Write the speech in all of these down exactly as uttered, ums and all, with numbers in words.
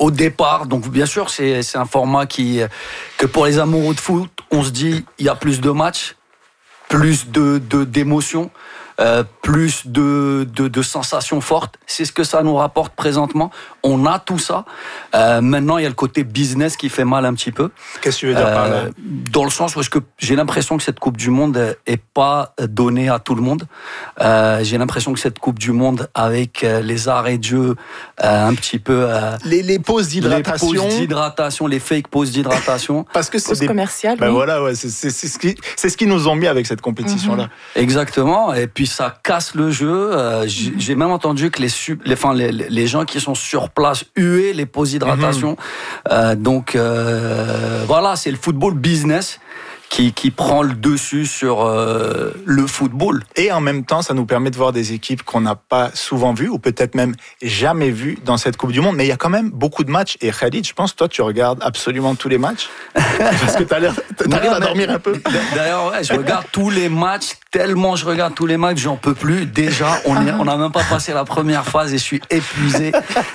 au départ, donc bien sûr, c'est, c'est un format qui, que pour les amoureux de foot, on se dit, il y a plus de matchs, plus de, de, d'émotions. Euh, plus de, de, de sensations fortes, c'est ce que ça nous rapporte présentement. On a tout ça. Euh, maintenant, il y a le côté business qui fait mal un petit peu. Qu'est-ce que tu veux dire euh, par là ? Dans le sens où est-ce que j'ai l'impression que cette Coupe du Monde est pas donnée à tout le monde. Euh, j'ai l'impression que cette Coupe du Monde, avec les arrêts de jeu, euh, un petit peu euh, les, les pauses d'hydratation, les pauses d'hydratation, les fake pauses d'hydratation, parce que c'est des... commerciales. Ben oui. voilà, ouais, c'est, c'est, c'est ce qui, c'est ce qu'ils nous ont mis avec cette compétition-là. Mm-hmm. Exactement. Et puis ça casse le jeu. Euh, j'ai, mm-hmm. j'ai même entendu que les, les, enfin, les, les gens qui sont sur place huaient les pauses d'hydratation. Mm-hmm. Euh, donc euh, voilà, c'est le football business qui, qui prend le dessus sur euh, le football. Et en même temps, ça nous permet de voir des équipes qu'on n'a pas souvent vues, ou peut-être même jamais vues dans cette Coupe du Monde. Mais il y a quand même beaucoup de matchs. Et Khalid, je pense, toi, tu regardes absolument tous les matchs. Parce que tu arrives à dormir un peu. D'ailleurs, ouais, je regarde tous les matchs. Tellement je regarde tous les matchs, j'en peux plus. Déjà, on n'a même pas passé la première phase et je suis épuisé.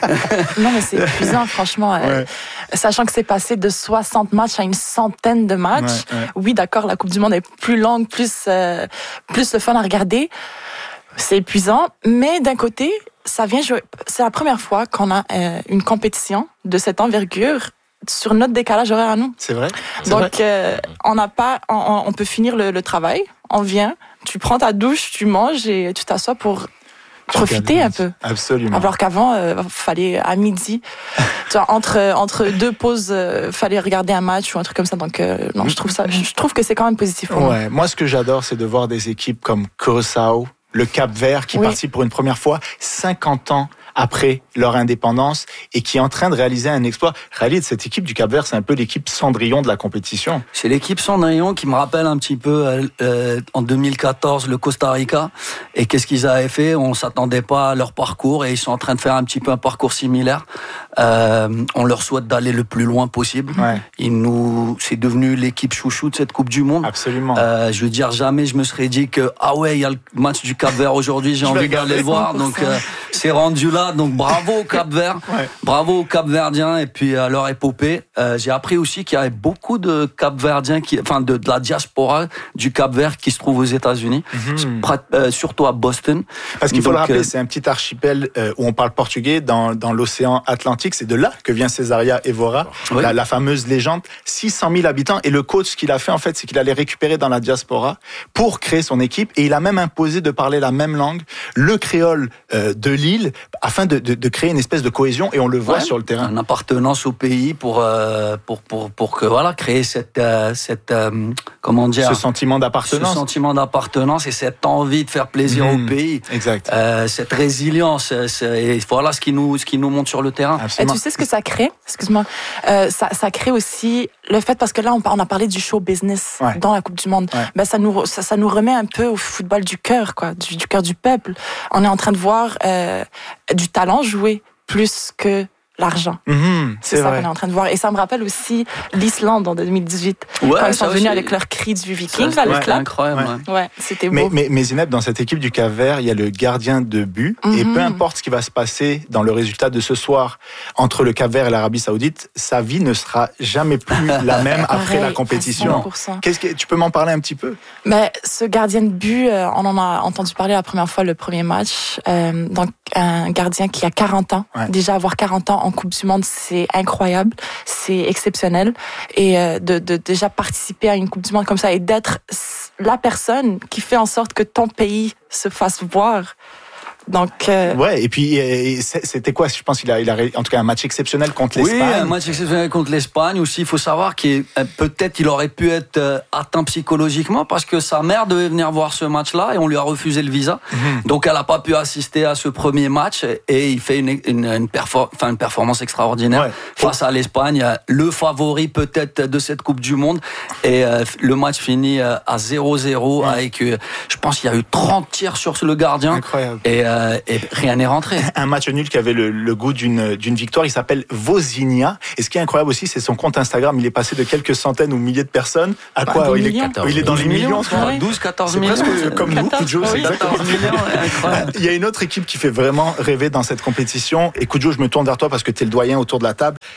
Non, mais c'est épuisant, franchement. Ouais. Euh, sachant que c'est passé de soixante matchs à une centaine de matchs. Ouais, ouais. Oui, d'accord, la Coupe du Monde est plus longue, plus, euh, plus le fun à regarder. C'est épuisant. Mais d'un côté, ça vient jouer. C'est la première fois qu'on a euh, une compétition de cette envergure sur notre décalage horaire à nous. C'est vrai. C'est Donc, vrai. Euh, on n'a pas, on, on peut finir le, le travail. On vient, tu prends ta douche, tu manges et tu t'assois pour profiter un peu. Absolument. Alors qu'avant, il euh, fallait à midi, tu vois, entre entre deux pauses, euh, fallait regarder un match ou un truc comme ça. Donc euh, non, je trouve ça, je trouve que c'est quand même positif pour ouais. moi. Moi, ce que j'adore, c'est de voir des équipes comme Curaçao, le Cap-Vert, qui oui. participe pour une première fois cinquante ans après leur indépendance et qui est en train de réaliser un exploit. Khalid, cette équipe du Cap-Vert, c'est un peu l'équipe Cendrillon de la compétition. C'est l'équipe Cendrillon qui me rappelle un petit peu euh, en deux mille quatorze le Costa Rica. Et qu'est-ce qu'ils avaient fait ? On s'attendait pas à leur parcours et ils sont en train de faire un petit peu un parcours similaire. Euh, on leur souhaite d'aller le plus loin possible. Ouais. Ils nous, c'est devenu l'équipe chouchou de cette Coupe du Monde. Absolument. Euh, je veux dire, jamais je me serais dit que ah ouais, il y a le match du Cap-Vert aujourd'hui, j'ai envie d'aller le voir. Donc euh, c'est rendu là. Donc bravo au Cap-Vert, ouais. bravo aux Cap-Verdiens et puis à leur épopée. Euh, j'ai appris aussi qu'il y avait beaucoup de Cap-Verdiens, qui, enfin de, de la diaspora du Cap-Vert qui se trouve aux États-Unis, mm-hmm. euh, surtout à Boston. Parce qu'il faut Donc, le rappeler, euh, c'est un petit archipel euh, où on parle portugais dans, dans l'océan Atlantique. C'est de là que vient Césaria Évora, oui. la, la fameuse légende. six cent mille habitants et le coach, ce qu'il a fait en fait, c'est qu'il allait récupérer dans la diaspora pour créer son équipe et il a même imposé de parler la même langue, le créole euh, de l'île, afin de, de, de créer une espèce de cohésion et on le voit ouais, sur le terrain. Une appartenance au pays pour euh, pour pour pour que voilà créer cette euh, cette euh, comment dire ce sentiment d'appartenance, ce sentiment d'appartenance et cette envie de faire plaisir mmh, au pays. Exact. Euh, cette résilience, c'est, et voilà ce qui nous ce qui nous montre sur le terrain. Absolument. Et tu sais ce que ça crée ? Excuse-moi. Euh, ça ça crée aussi le fait parce que là on, on a parlé du show business ouais. dans la Coupe du Monde. Ouais. Ben ça nous ça, ça nous remet un peu au football du cœur quoi, du, du cœur du peuple. On est en train de voir euh, du talent jouer plus que l'argent. Mmh, c'est, c'est ça vrai. qu'on est en train de voir. Et ça me rappelle aussi l'Islande en deux mille dix-huit. Ouais, quand ils sont venus aussi. Avec leur cri du Viking, là, ouais, le clap. Incroyable. Ouais. ouais, c'était beau. Mais, mais, mais Zineb, dans cette équipe du Cap-Vert, il y a le gardien de but. Mmh. Et peu importe ce qui va se passer dans le résultat de ce soir entre le Cap-Vert et l'Arabie Saoudite, sa vie ne sera jamais plus la même après Pareil, la compétition. cent pour cent. Qu'est-ce que, tu peux m'en parler un petit peu ? Mais ce gardien de but, on en a entendu parler la première fois le premier match. Euh, donc, un gardien qui a quarante ans. Ouais. Déjà, avoir quarante ans en Coupe du Monde, c'est incroyable, c'est exceptionnel. Et euh, de, de déjà participer à une Coupe du Monde comme ça et d'être la personne qui fait en sorte que ton pays se fasse voir. Donc, euh... ouais, et puis et c'était quoi ? Je pense qu'il a, il a en tout cas un match exceptionnel contre l'Espagne. Oui, un match exceptionnel contre l'Espagne aussi. Il faut savoir qu'il peut-être il aurait pu être atteint psychologiquement parce que sa mère devait venir voir ce match-là et on lui a refusé le visa. Mm-hmm. Donc elle n'a pas pu assister à ce premier match et il fait une, une, une, perfor- enfin, une performance extraordinaire ouais. face à l'Espagne, le favori peut-être de cette Coupe du Monde. Et euh, le match finit à zéro zéro ouais. avec, euh, je pense qu'il y a eu trente tirs sur le gardien. Incroyable. Et euh, et rien n'est rentré. Un match nul qui avait le, le goût d'une, d'une victoire. Il s'appelle Vozinha. Et ce qui est incroyable aussi, c'est son compte Instagram. Il est passé de quelques centaines ou milliers de personnes à quoi bah, il, est, quatorze, il est dans les millions. millions douze, quatorze millions. C'est presque comme nous, Koujo. Oui, quatorze millions, incroyable. Il y a une autre équipe qui fait vraiment rêver dans cette compétition. Et Koujo, je me tourne vers toi parce que tu es le doyen autour de la table.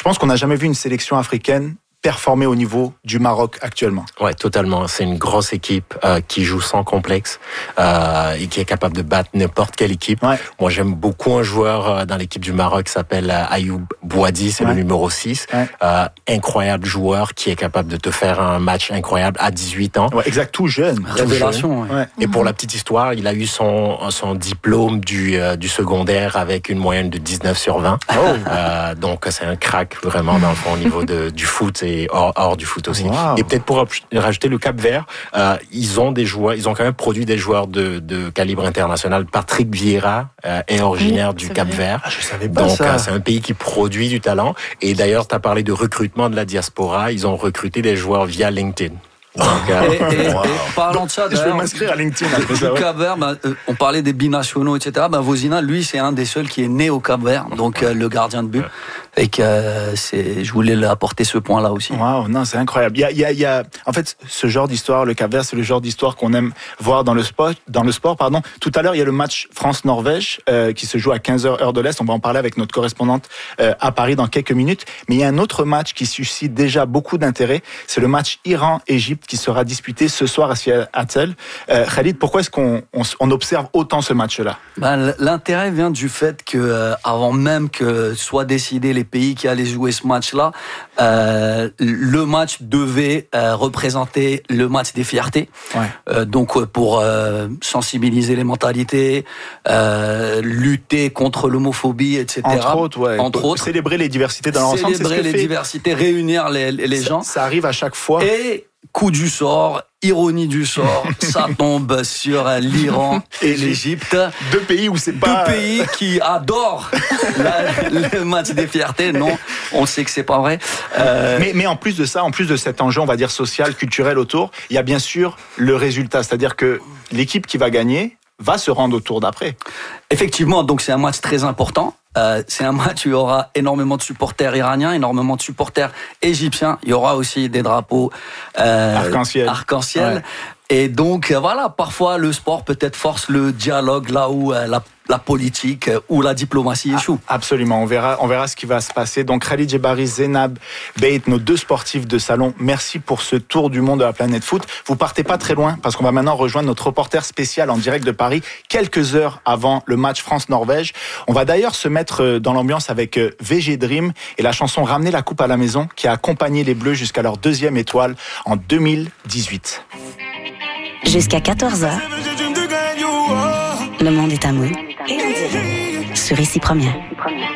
pense qu'on n'a jamais vu une sélection africaine performer au niveau du Maroc actuellement. Ouais, totalement. C'est une grosse équipe euh, qui joue sans complexe euh, et qui est capable de battre n'importe quelle équipe. Ouais. Moi, j'aime beaucoup un joueur euh, dans l'équipe du Maroc qui s'appelle euh, Ayoub Bouadi, c'est ouais. le numéro six. Ouais. Euh, incroyable joueur qui est capable de te faire un match incroyable à dix-huit ans. Ouais, exact, tout jeune. Révélation. Ouais. Ouais. Et pour la petite histoire, il a eu son son diplôme du euh, du secondaire avec une moyenne de dix-neuf sur vingt. Oh. Euh, donc c'est un crack vraiment dans le fond au niveau de du foot et hors, hors du foot aussi. Wow. Et peut-être pour rajouter le Cap-Vert, euh, ils ont des joueurs, ils ont quand même produit des joueurs de, de calibre international. Patrick Vieira euh, est originaire oui, du Cap-Vert. Ah, je savais pas Donc ça. Euh, c'est un pays qui produit du talent. Et d'ailleurs, tu as parlé de recrutement de la diaspora. Ils ont recruté des joueurs via LinkedIn. Donc, euh, et, et, wow. et parlant de ça, je vais m'inscrire à LinkedIn. Au Cap-Vert, bah, euh, on parlait des binationaux, et cetera. Bah, Vozina, lui, c'est un des seuls qui est né au Cap-Vert, donc euh, le gardien de but. Ouais. Et que euh, c'est, je voulais apporter ce point-là aussi. Waouh, non, c'est incroyable. Il y a, il y a, il y a, en fait, ce genre d'histoire, le Cap-Vert, c'est le genre d'histoire qu'on aime voir dans le sport. Dans le sport, pardon. Tout à l'heure, il y a le match France-Norvège euh, qui se joue à quinze heures heure de l'Est. On va en parler avec notre correspondante euh, à Paris dans quelques minutes. Mais il y a un autre match qui suscite déjà beaucoup d'intérêt. C'est le match Iran-Égypte qui sera disputé ce soir à Seattle. Euh, Khalid, pourquoi est-ce qu'on on, on observe autant ce match-là? Ben, l'intérêt vient du fait que euh, avant même que soit décidé les pays qui allaient jouer ce match-là, euh, le match devait euh, représenter le match des fiertés. Ouais. Euh, donc pour euh, sensibiliser les mentalités, euh, lutter contre l'homophobie, et cetera. Entre autres, ouais. Entre autres, célébrer les diversités dans l'ensemble. Célébrer c'est ce que les fait... diversités, réunir les, les gens. Ça, ça arrive à chaque fois. Et coup du sort, ironie du sort, ça tombe sur l'Iran et l'Égypte. Deux pays où c'est pas... Deux pays qui adorent la, le match des fiertés. Non, on sait que c'est pas vrai. Euh... Mais, mais en plus de ça, en plus de cet enjeu, on va dire social, culturel autour, il y a bien sûr le résultat. C'est-à-dire que l'équipe qui va gagner va se rendre au tour d'après. Effectivement, donc c'est un match très important. Euh, c'est un match où il y aura énormément de supporters iraniens, énormément de supporters égyptiens. Il y aura aussi des drapeaux euh, arc-en-ciel. arc-en-ciel. Ouais. Et donc, voilà, parfois, le sport peut-être force le dialogue là où euh, la, la politique euh, ou la diplomatie échoue. Ah, absolument, on verra, on verra ce qui va se passer. Donc, Khalid Djebari, Zainab Beit, nos deux sportifs de salon, merci pour ce tour du monde de la planète foot. Vous partez pas très loin, parce qu'on va maintenant rejoindre notre reporter spécial en direct de Paris, quelques heures avant le match France-Norvège. On va d'ailleurs se mettre dans l'ambiance avec V G Dream et la chanson Ramener la coupe à la maison, qui a accompagné les Bleus jusqu'à leur deuxième étoile en deux mille dix-huit. Jusqu'à quatorze heures, le monde est à nous. Sur Ici Première.